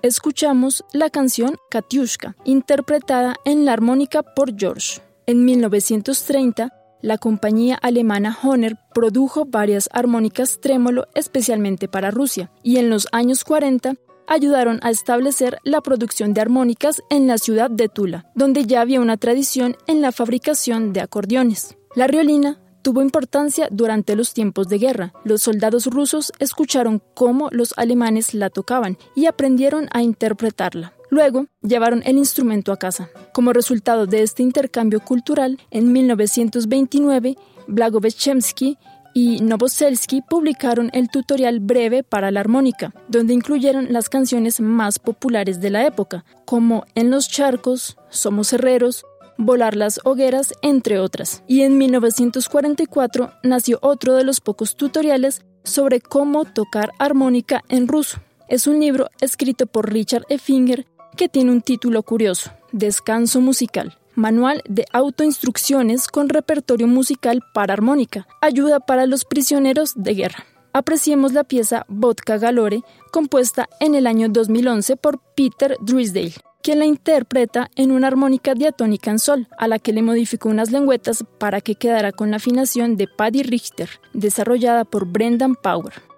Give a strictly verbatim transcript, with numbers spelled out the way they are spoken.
escuchamos la canción Katiushka, interpretada en la armónica por George. En mil novecientos treinta, la compañía alemana Hohner produjo varias armónicas trémolo especialmente para Rusia, y en los años cuarenta ayudaron a establecer la producción de armónicas en la ciudad de Tula, donde ya había una tradición en la fabricación de acordeones. La riolina tuvo importancia durante los tiempos de guerra. Los soldados rusos escucharon cómo los alemanes la tocaban y aprendieron a interpretarla. Luego, llevaron el instrumento a casa. Como resultado de este intercambio cultural, en mil novecientos veintinueve, Blagoveschenski y Novoselsky publicaron el tutorial breve para la armónica, donde incluyeron las canciones más populares de la época, como En los charcos, Somos herreros, Volar las hogueras, entre otras. Y en mil novecientos cuarenta y cuatro nació otro de los pocos tutoriales sobre cómo tocar armónica en ruso. Es un libro escrito por Richard Effinger que tiene un título curioso, Descanso musical. Manual de autoinstrucciones con repertorio musical para armónica. Ayuda para los prisioneros de guerra. Apreciemos la pieza Vodka Galore, compuesta en el año dos mil once por Peter Drysdale, quien la interpreta en una armónica diatónica en sol, a la que le modificó unas lengüetas para que quedara con la afinación de Paddy Richter, desarrollada por Brendan Power.